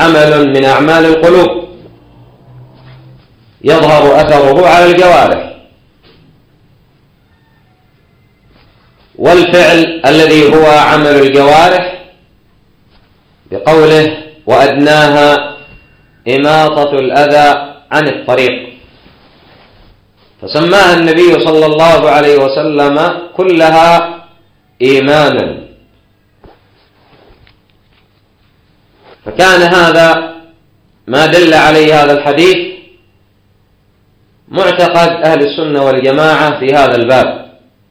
عمل من أعمال القلوب يظهر أثره على الجوارح، والفعل الذي هو عمل الجوارح بقوله وأدناها إماطة الأذى عن الطريق، فسماها النبي صلى الله عليه وسلم كلها إيمانا. فكان هذا ما دل عليه هذا الحديث معتقد أهل السنة والجماعة في هذا الباب.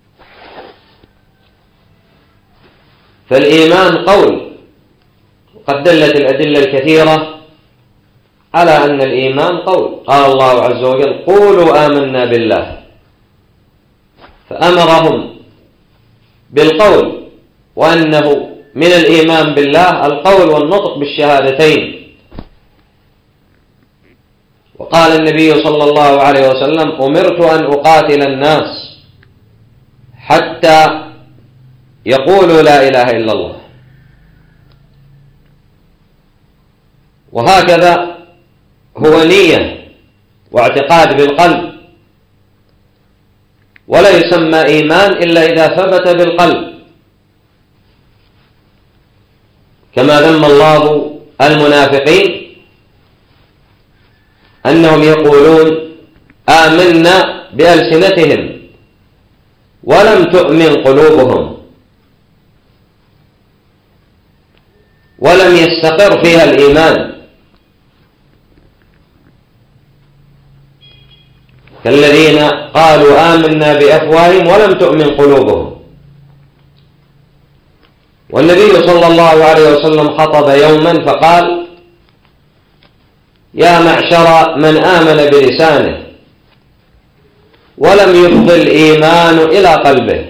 فالإيمان قول، وقد دلت الأدلة الكثيرة على أن الإيمان قول. قال الله عز وجل قولوا آمنا بالله، فأمرهم بالقول، وأنه من الإيمان بالله القول والنطق بالشهادتين. وقال النبي صلى الله عليه وسلم أمرت أن أقاتل الناس حتى يقولوا لا إله إلا الله. وهكذا هو نية واعتقاد بالقلب، ولا يسمى إيمان إلا إذا ثبت بالقلب، كما ذم الله المنافقين أنهم يقولون آمنا بألسنتهم ولم تؤمن قلوبهم ولم يستقر فيها الإيمان، كالذين قالوا آمنا بأفواههم ولم تؤمن قلوبهم. والنبي صلى الله عليه وسلم خطب يوما فقال يا معشر من آمن بلسانه ولم يفض الإيمان إلى قلبه،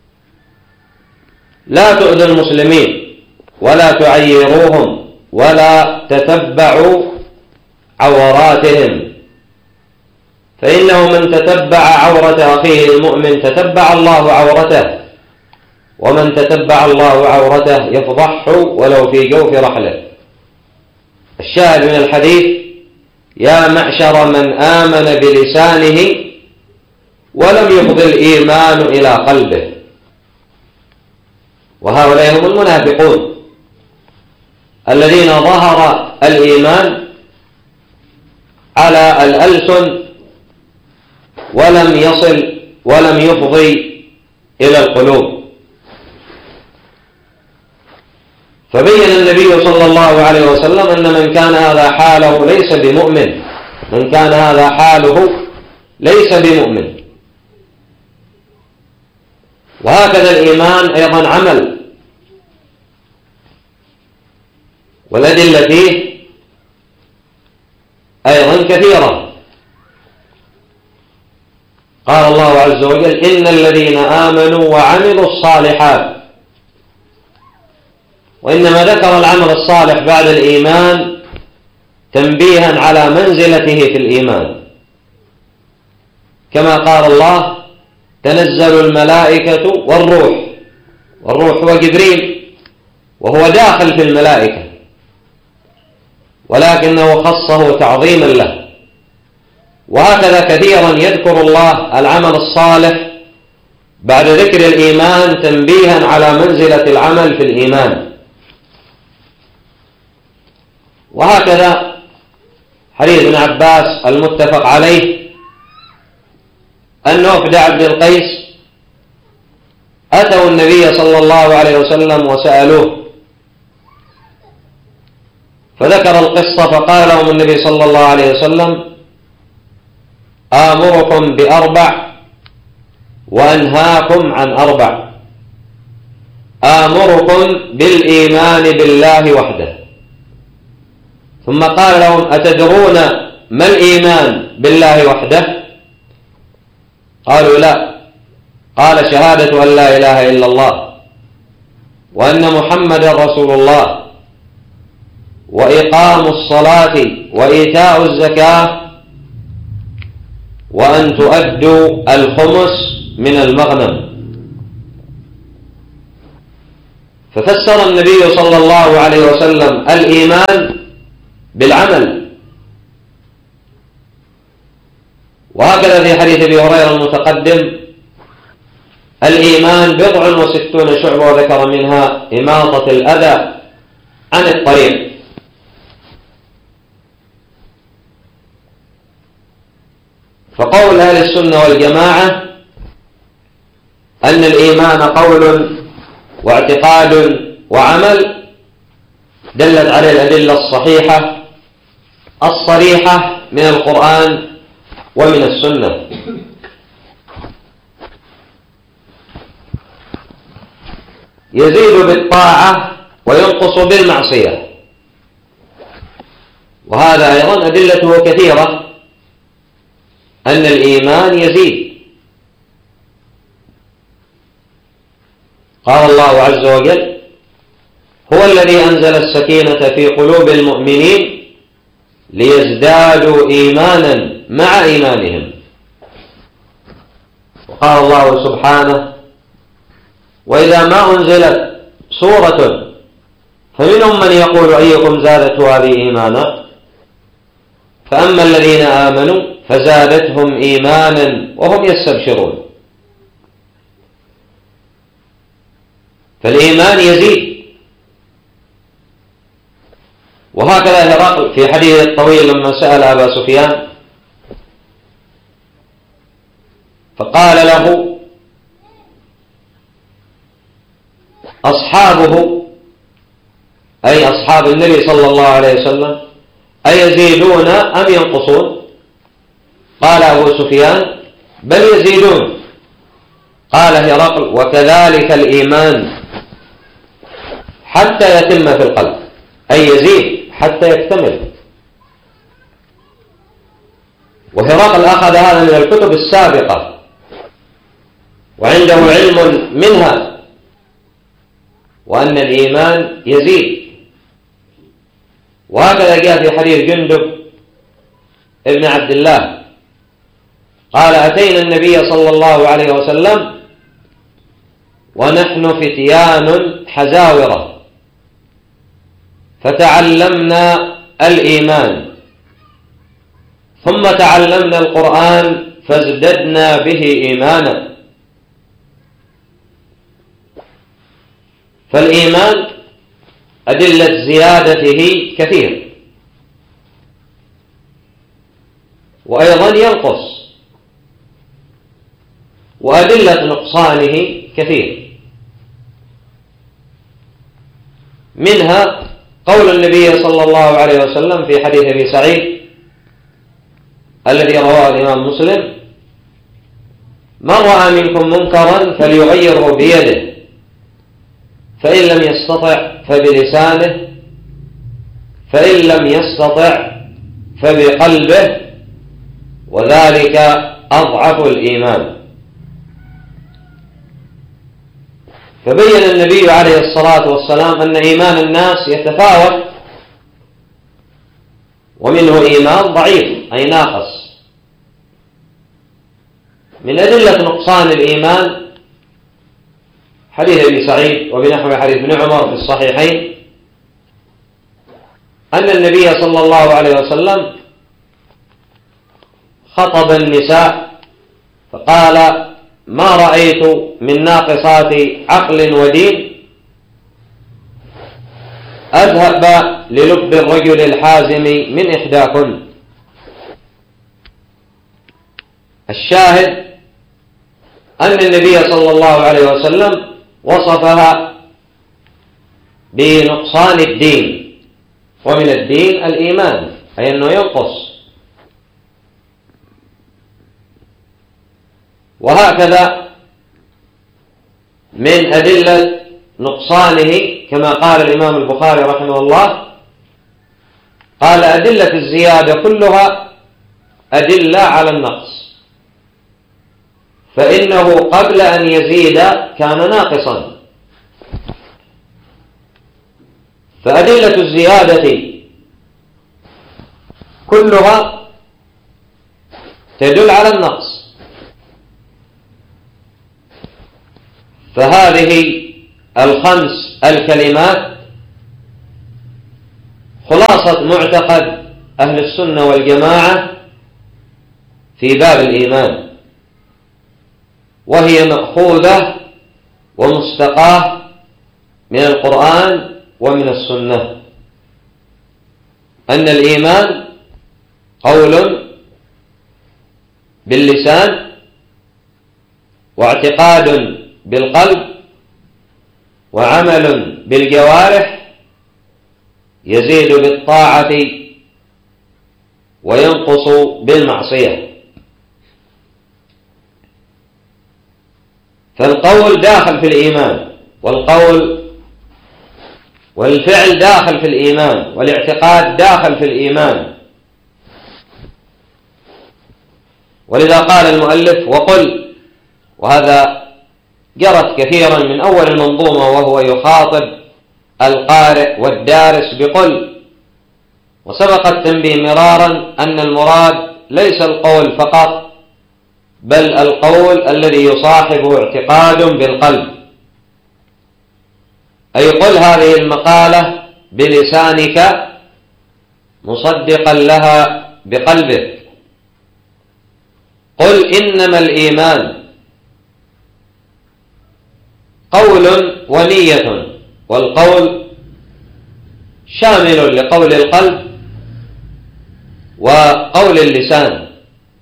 لا تؤذوا المسلمين ولا تعيروهم ولا تتبعوا عوراتهم، فإنه من تتبع عورة أخيه المؤمن تتبع الله عورته، ومن تتبع الله عورته يفضحه ولو في جوف رحله. الشاهد من الحديث يا معشر من آمن بلسانه ولم يفض الإيمان إلى قلبه. وهؤلاء هم المنافقون الذين ظهر الإيمان على الألسن ولم يصل ولم يفضي إلى القلوب. فبين النبي صلى الله عليه وسلم أن من كان هذا حاله ليس بمؤمن، من كان هذا حاله ليس بمؤمن. وهكذا الإيمان أيضا عمل، والأدلة فيه أيضا كثيرة. قال الله عز وجل إن الذين آمنوا وعملوا الصالحات، وإنما ذكر العمل الصالح بعد الإيمان تنبيها على منزلته في الإيمان، كما قال الله تنزل الملائكة والروح هو جبريل وهو داخل في الملائكة، ولكنه خصه تعظيما له. وهكذا كثيرا يذكر الله العمل الصالح بعد ذكر الإيمان تنبيها على منزلة العمل في الإيمان. وهكذا حديث ابن عباس المتفق عليه أن وفد عبد القيس أتوا النبي صلى الله عليه وسلم وسألوه، فذكر القصة فقال لهم النبي صلى الله عليه وسلم آمركم بأربع وأنهاكم عن أربع. آمركم بالإيمان بالله وحده، ثم قال لهم أتدرون ما الإيمان بالله وحده؟ قالوا لا. قال شهادة أن لا إله إلا الله وأن محمد رسول الله وإقام الصلاة وإيتاء الزكاة وأن تؤدوا الخمس من المغنم. ففسر النبي صلى الله عليه وسلم الإيمان بالعمل. وهكذا في حديث أبي هريرة المتقدم: الإيمان 60 شعبة، وذكر منها إماطة الأذى عن الطريق. فقول أهل السنة والجماعة أن الإيمان قول واعتقاد وعمل دلت عليه الأدلة الصحيحة الصريحة من القرآن ومن السنة. يزيد بالطاعة وينقص بالمعصية، وهذا أيضا أدلته كثيرة أن الإيمان يزيد. قال الله عز وجل: هو الذي أنزل السكينة في قلوب المؤمنين ليزدادوا إيمانا مع إيمانهم. وقال الله سبحانه: وإذا ما أنزلت سورة فمنهم من يقول أيكم زادته هذه إيمانا، فأما الذين آمنوا فزادتهم إيمانا وهم يستبشرون. فالإيمان يزيد. وهكذا هرقل في حديث الطويل لما سأل أبا سفيان فقال له أصحابه، أي أصحاب النبي صلى الله عليه وسلم، أيزيدون أم ينقصون؟ قال أبو سفيان: بل يزيدون. قال هرقل: وكذلك الإيمان حتى يتم في القلب، أي يزيد حتى يكتمل. وهرقل أخذ هذا من الكتب السابقة وعنده علم منها، وأن الإيمان يزيد. وهكذا جاء في حديث جندب ابن عبد الله قال: أتينا النبي صلى الله عليه وسلم ونحن فتيان حزاورة فتعلمنا الإيمان ثم تعلمنا القرآن فازددنا به إيمانا. فالإيمان أدلة زيادته كثير، وأيضا ينقص، وأدلة نقصانه كثير. منها قول النبي صلى الله عليه وسلم في حديث أبي سعيد الذي رواه الإمام مسلم: من رأى منكم منكرا فليغيره بيده، فإن لم يستطع فبلسانه، فإن لم يستطع فبقلبه، وذلك أضعف الإيمان. فبين النبي عليه الصلاة والسلام أن إيمان الناس يتفاوت، ومنه إيمان ضعيف أي ناقص. من أدلة نقصان الإيمان حديث أبي سعيد وبنحو حديث ابن عمر في الصحيحين أن النبي صلى الله عليه وسلم خطب النساء فقال: ما رأيت من ناقصات عقل ودين أذهب للب الرجل الحازم من إحداكن. الشاهد أن النبي صلى الله عليه وسلم وصفها بنقصان الدين، ومن الدين الإيمان، أي أنه ينقص. وهكذا من أدلة نقصانه كما قال الإمام البخاري رحمه الله، قال: أدلة الزيادة كلها أدلة على النقص، فإنه قبل أن يزيد كان ناقصا. فأدلة الزيادة كلها تدل على النقص. فهذه الخمس الكلمات خلاصة معتقد أهل السنة والجماعة في باب الإيمان، وهي مأخوذة ومستقاة من القرآن ومن السنة، أن الإيمان قول باللسان واعتقاد بالقلب وعمل بالجوارح، يزيد بالطاعة وينقص بالمعصية. فالقول داخل في الإيمان، والقول والفعل داخل في الإيمان، والاعتقاد داخل في الإيمان. ولذا قال المؤلف وقل، وهذا جرت كثيرا من أول المنظومة وهو يخاطب القارئ والدارس بقل. وسبق التنبيه مرارا أن المراد ليس القول فقط، بل القول الذي يصاحبه اعتقاد بالقلب، أي قل هذه المقالة بلسانك مصدقا لها بقلبك. قل إنما الإيمان قول ونية، والقول شامل لقول القلب وقول اللسان،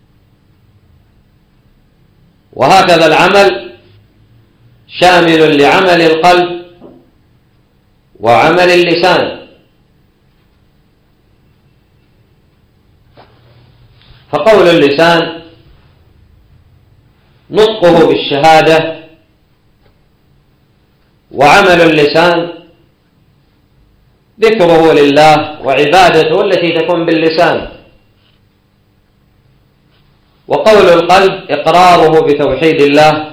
وهكذا العمل شامل لعمل القلب وعمل اللسان. فقول اللسان نطقه بالشهادة، وعمل اللسان ذكره لله وعبادته التي تكون باللسان، وقول القلب إقراره بتوحيد الله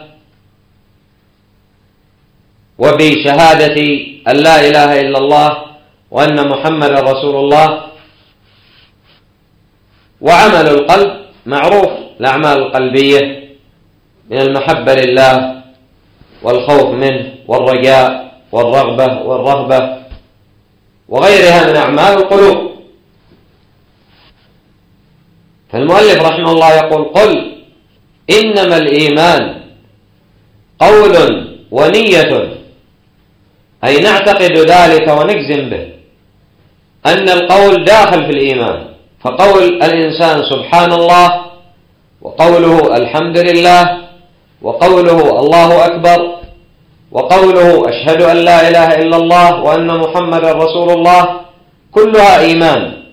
وبشهادة أن لا إله إلا الله وأن محمدا رسول الله. وعمل القلب معروف، الأعمال القلبية من المحبة لله والخوف منه والرجاء والرغبة والرهبة وغيرها من أعمال القلوب. فالمؤلف رحمه الله يقول قل إنما الإيمان قول ونية، أي نعتقد ذلك ونجزم به أن القول داخل في الإيمان. فقول الإنسان سبحان الله، وقوله الحمد لله، وقوله الله أكبر، وقوله أشهد أن لا إله إلا الله وأن محمدا رسول الله، كلها إيمان.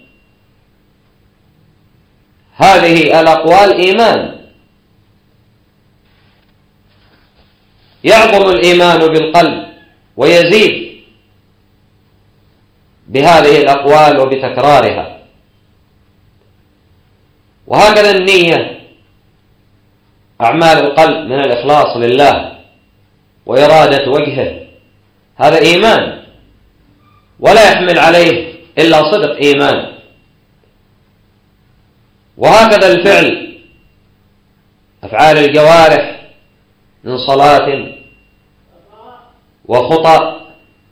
هذه الأقوال إيمان. يعظم الإيمان بالقلب ويزيد بهذه الأقوال وبتكرارها. وهكذا النية، أعمال القلب من الإخلاص لله وإرادة وجهه، هذا إيمان، ولا يحمل عليه إلا صدق إيمان. وهكذا الفعل، أفعال الجوارح من صلاة وخطأ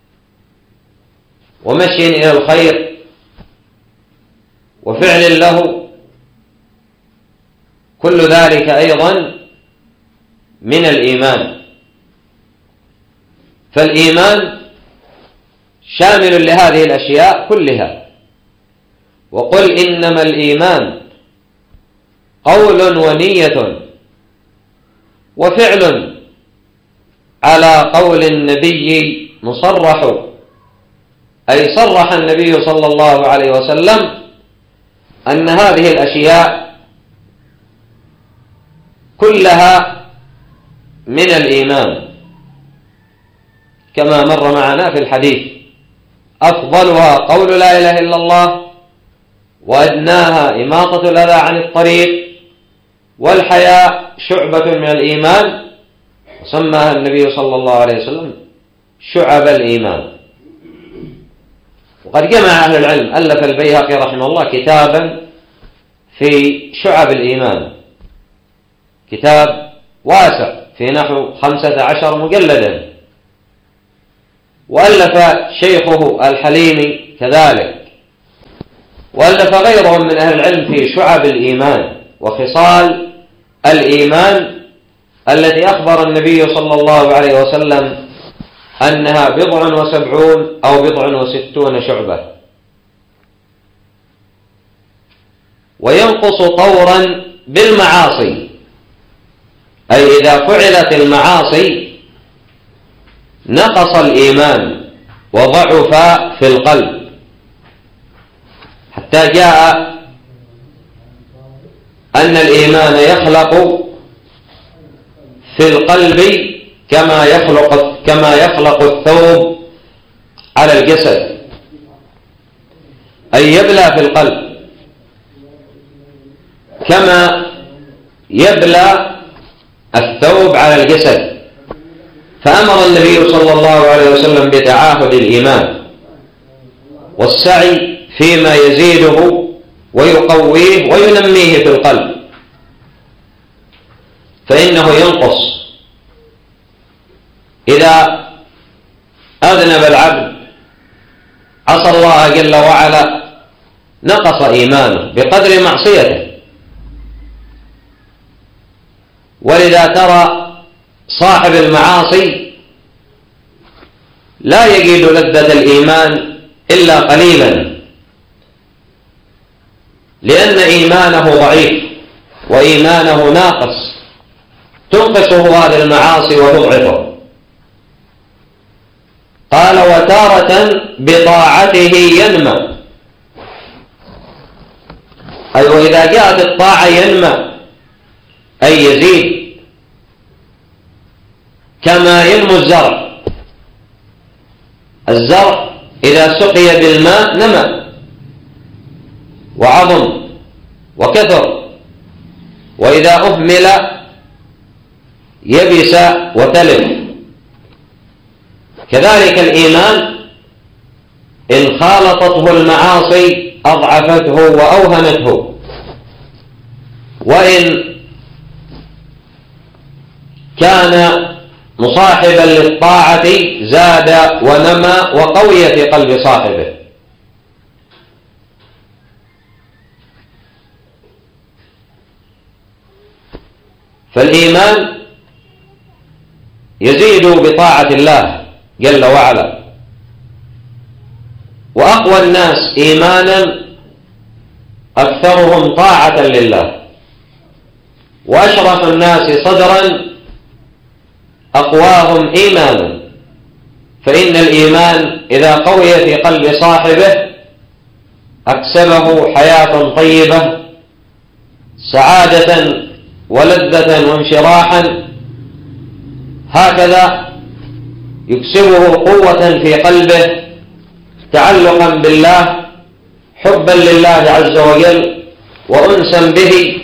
ومشي إلى الخير وفعل له، كل ذلك أيضا من الإيمان. فالإيمان شامل لهذه الأشياء كلها. وقل إنما الإيمان قول ونية وفعل على قول النبي مصرح، أي صرح النبي صلى الله عليه وسلم أن هذه الأشياء كلها من الإيمان، كما مر معنا في الحديث: أفضلها قول لا إله إلا الله، وأدناها إماطة الأذى عن الطريق، والحياء شعبة من الإيمان، وسماها النبي صلى الله عليه وسلم شعب الإيمان. وقد جمع أهل العلم، ألف البيهقي رحمه الله كتابا في شعب الإيمان، كتاب واسع في نحو 15 مجلدا، وألف شيخه الحليمي كذلك وألف غيرهم من أهل العلم في شعب الإيمان وخصال الإيمان التي أخبر النبي صلى الله عليه وسلم أنها 70 أو 60 شعبة، وينقص طورا بالمعاصي، أي إذا فعلت المعاصي نقص الإيمان وضعف في القلب، حتى جاء أن الإيمان يخلق في القلب كما يخلق الثوب على الجسد، أي يبلى في القلب كما يبلى الثوب على الجسد. فأمر النبي صلى الله عليه وسلم بتعاهد الإيمان والسعي فيما يزيده ويقويه وينميه في القلب، فإنه ينقص إذا أذنب العبد عصى الله جل وعلا، نقص إيمانه بقدر معصيته. ولذا ترى صاحب المعاصي لا يجد لذة الإيمان إلا قليلا، لأن إيمانه ضعيف وإيمانه ناقص، تنقصه هذه المعاصي وتضعفه. قال: وتارة بطاعته ينمى، أي وإذا جاءت الطاعة ينمى، أي يزيد كما ينمو الزرع. الزرع إذا سقي بالماء نمى وعظم وكثر، وإذا أهمل يبس وتلف. كذلك الإيمان إن خالطته المعاصي أضعفته وأوهنته، وإن كان مصاحبا للطاعة زاد ونمى وقوي في قلب صاحبه. فالإيمان يزيد بطاعة الله جل وعلا، وأقوى الناس إيمانا أكثرهم طاعة لله، وأشرف الناس صدرا أقواهم إيمانا. فإن الإيمان إذا قوي في قلب صاحبه أكسبه حياة طيبة، سعادة ولذة وانشراحا، هكذا يكسبه قوة في قلبه، تعلقا بالله، حبا لله عز وجل، وأنسا به.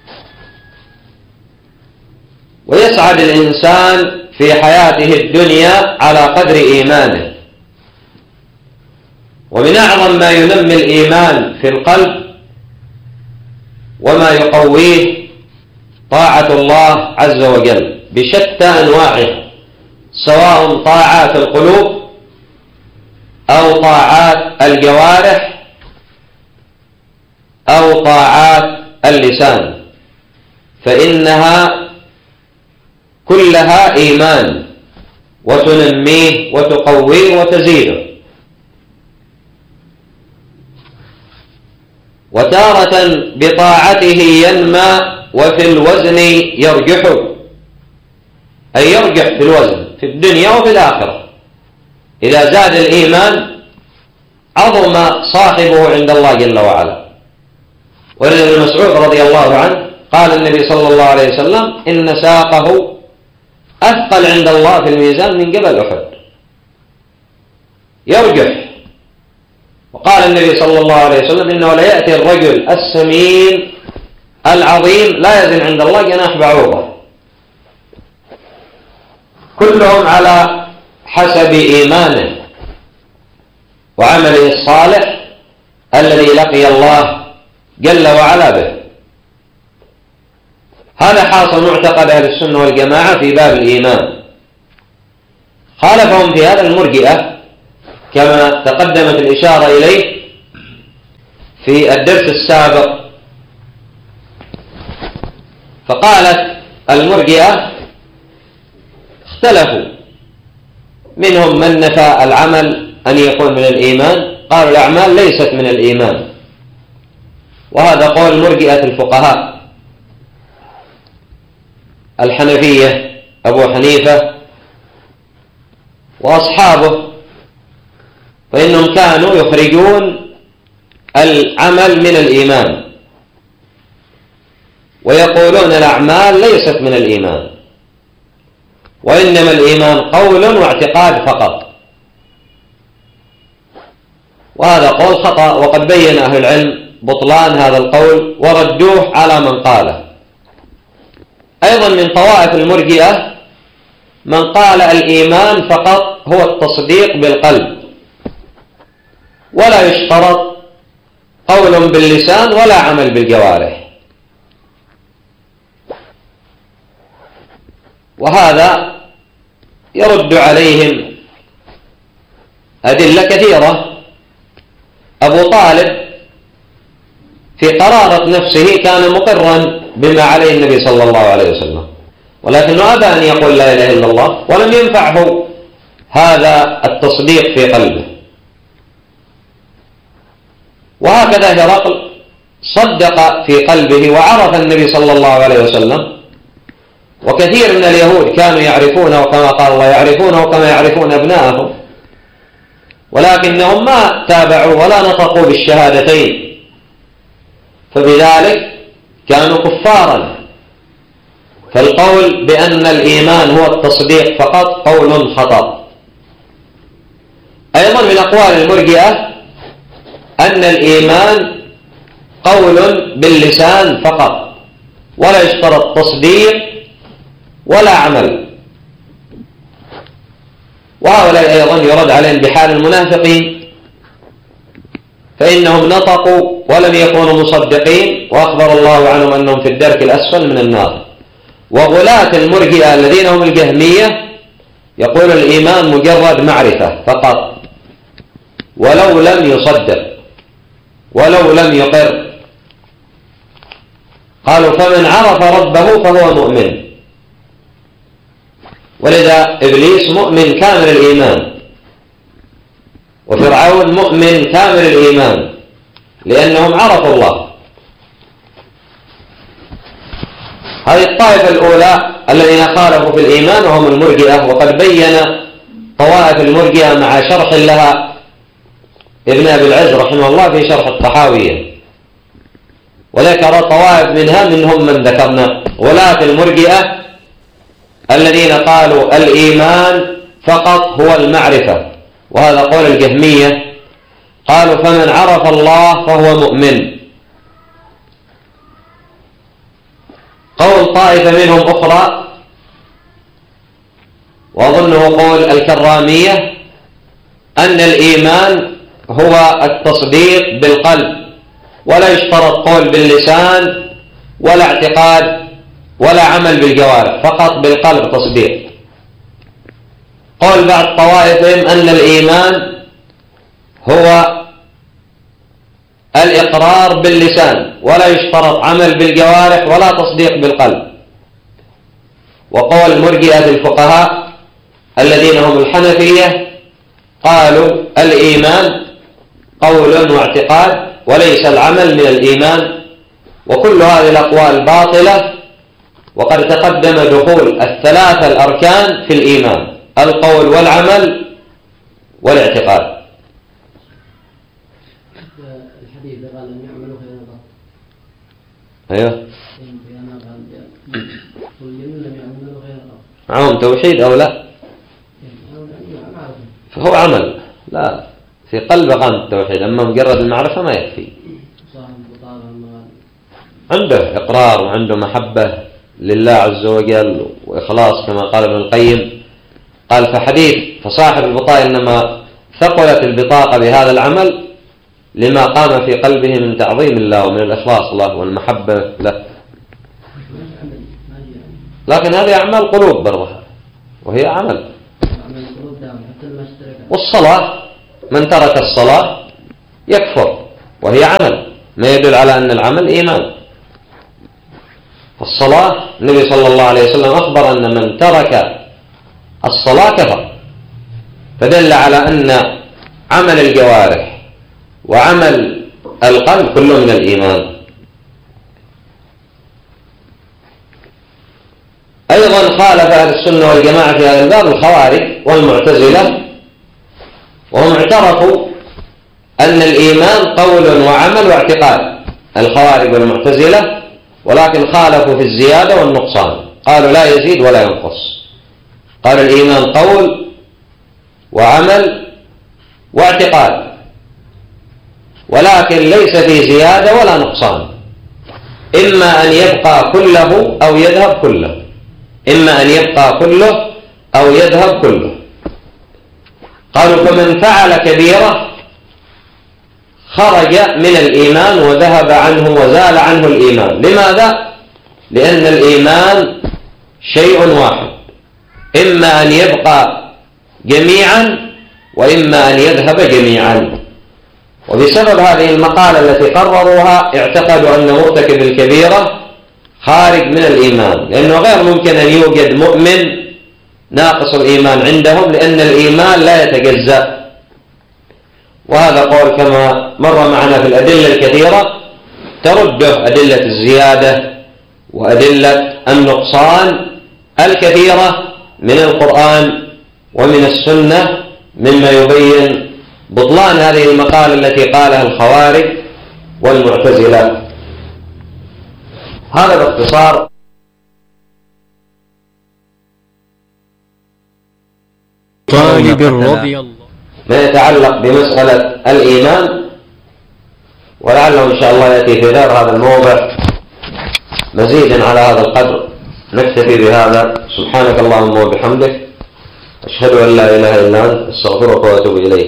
ويسعد الإنسان في حياته الدنيا على قدر إيمانه. ومن أعظم ما ينمي الإيمان في القلب وما يقويه طاعة الله عز وجل بشتى أنواعها، سواء طاعات القلوب أو طاعات الجوارح أو طاعات اللسان، فإنها كلها إيمان وتنميه وتقويه وتزيده. وتارة بطاعته ينمى وفي الوزن يرجح، أي يرجح في الوزن في الدنيا وفي الآخرة. إذا زاد الإيمان عظم صاحبه عند الله جل وعلا. ولذا ابن مسعود رضي الله عنه قال النبي صلى الله عليه وسلم: إن ساقه أثقل عند الله في الميزان من جبل أحد، يرجح. وقال النبي صلى الله عليه وسلم: إنه لا يأتي الرجل السمين العظيم لا يزن عند الله جناح بعوضة. كلهم على حسب إيمانه وعمله الصالح الذي لقي الله جل وعلا به. هذا حاصل معتقد أهل السنة والجماعة في باب الإيمان. خالفهم في هذا المرجئة كما تقدمت الإشارة إليه، في الدرس السابق، فقالت المرجئة اختلفوا، منهم من نفى العمل أن يكون من الإيمان، قالوا الأعمال ليست من الإيمان، وهذا قول مرجئة الفقهاء الحنفية أبو حنيفة وأصحابه، فإنهم كانوا يخرجون العمل من الإيمان ويقولون الأعمال ليست من الإيمان، وإنما الإيمان قول واعتقاد فقط، وهذا قول خطأ، وقد بين أهل العلم بطلان هذا القول وردوه على من قاله. أيضا من طوائف المرجئة من قال الإيمان فقط هو التصديق بالقلب، ولا يشترط قول باللسان ولا عمل بالجوارح، وهذا يرد عليهم أدلة كثيرة. أبو طالب في قرارة نفسه كان مقرا بما عليه النبي صلى الله عليه وسلم، ولكنه أبى أن يقول لا إله إلا الله، ولم ينفعه هذا التصديق في قلبه. وهكذا هرقل صدق في قلبه وعرف النبي صلى الله عليه وسلم، وكثير من اليهود كانوا يعرفونه كما قال الله يعرفونه كما يعرفون أبناءهم، ولكنهم ما تابعوا ولا نطقوا بالشهادتين، فبذلك كانوا كفارا. فالقول بأن الإيمان هو التصديق فقط قول خطأ. أيضا من أقوال المرجئة أن الإيمان قول باللسان فقط، ولا يشترط تصديق ولا عمل، وهؤلاء أيضا يرد عليهم بحال المنافقين، فإنهم نطقوا ولم يكونوا مصدقين، وأخبر الله عنهم أنهم في الدرك الأسفل من النار. وغلاة المرجئة الذين هم الجهمية يقول الإيمان مجرد معرفة فقط، ولو لم يصدق ولو لم يقر. قالوا فمن عرف ربه فهو مؤمن، ولذا إبليس مؤمن كامل الإيمان، وفرعون مؤمن كامل الإيمان، لأنهم عرفوا الله. هذه الطائفة الأولى الذين خالفوا في الإيمان وهم المرجئة، وقد بين طوائف المرجئة مع شرح لها ابن أبي العز رحمه الله في شرح الطحاوية، وذكر طوائف منها منهم من ذكرنا. ولاة المرجئة الذين قالوا الإيمان فقط هو المعرفة، وهذا قول الجهمية، قالوا فمن عرف الله فهو مؤمن. قول طائفة منهم أخرى وأظنه قول الكرامية أن الإيمان هو التصديق بالقلب، ولا يشترط قول باللسان ولا اعتقاد ولا عمل بالجوارح، فقط بالقلب تصديق. قول بعض طوائفهم أن الإيمان هو الإقرار باللسان ولا يشترط عمل بالجوارح ولا تصديق بالقلب. وقول مرجئة الفقهاء الذين هم الحنفية قالوا الإيمان قول واعتقاد وليس العمل من الإيمان. وكل هذه الأقوال باطلة، وقد تقدم دخول الثلاثة الأركان في الإيمان: القول والعمل والاعتقاد. الحديث قال أن يعملوا خيرا قط. أيوه. معهم توحيد أو لا؟ فهو عمل، لا في قلبه قام التوحيد، أما مجرد المعرفة ما يكفي. عنده إقرار وعنده محبة لله عز وجل وإخلاص كما قال ابن القيم، قال في حديث فصاحب البطاقة إنما ثقلت البطاقة بهذا العمل لما قام في قلبه من تعظيم الله ومن الإخلاص له والمحبة له. لكن هذه أعمال قلوب برضها، وهي عمل. والصلاة من ترك الصلاة يكفر وهي عمل. ما يدل على أن العمل إيمان. الصلاة النبي صلى الله عليه وسلم أخبر أن من ترك الصلاة كفر، فدل على أن عمل الجوارح وعمل القلب كله من الإيمان. أيضا خالف أهل السنة والجماعة في هذا الباب الخوارج والمعتزلة، وهم اعترفوا أن الإيمان قول وعمل واعتقاد، الخوارج والمعتزلة، ولكن خالفوا في الزيادة والنقصان، قالوا لا يزيد ولا ينقص، قالوا الإيمان قول وعمل واعتقاد، ولكن ليس في زيادة ولا نقصان، إما أن يبقى كله أو يذهب كله، إما أن يبقى كله أو يذهب كله. قالوا فمن فعل كبيرة خرج من الإيمان وذهب عنه وزال عنه الإيمان. لماذا؟ لأن الإيمان شيء واحد، إما أن يبقى جميعا وإما أن يذهب جميعا. وبسبب هذه المقالة التي قرروها اعتقدوا أن مرتكب الكبيرة خارج من الإيمان، لأنه غير ممكن أن يوجد مؤمن ناقص الإيمان عندهم، لأن الإيمان لا يتجزأ. وهذا قول كما مر معنا في الأدلة الكثيرة ترده أدلة الزيادة وأدلة النقصان الكثيرة من القرآن ومن السنة، مما يبين بطلان هذه المقالة التي قالها الخوارج والمعتزلة. هذا باختصار طالب رضي الله ما يتعلق بمسألة الإيمان، ولعله إن شاء الله يأتي في غير هذا الموضع مزيدا على هذا القدر. نكتفي بهذا. سبحانك اللهم وبحمدك، أشهد أن لا إله إلا أنت، أستغفرك وأتوب إليك.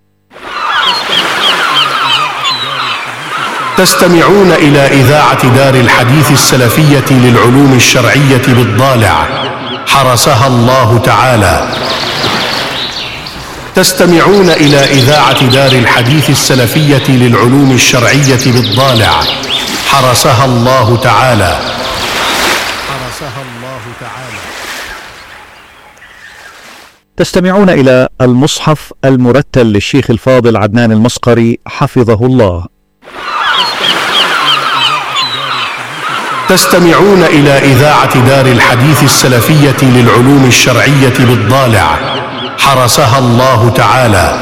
تستمعون إلى إذاعة دار الحديث السلفية للعلوم الشرعية بالضالع، حرسها الله تعالى. تستمعون إلى إذاعة دار الحديث السلفية للعلوم الشرعية بالضالع، حرسها الله تعالى. حرسها الله تعالى. تستمعون إلى المصحف المرتل للشيخ الفاضل عدنان المصقري حفظه الله. تستمعون إلى إذاعة دار الحديث السلفية للعلوم الشرعية بالضالع، حرسها الله تعالى.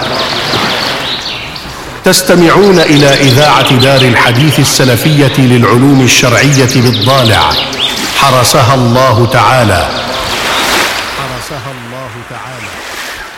تستمعون إلى إذاعة دار الحديث السلفية للعلوم الشرعية بالضالع، حرسها الله تعالى. حرسها الله تعالى.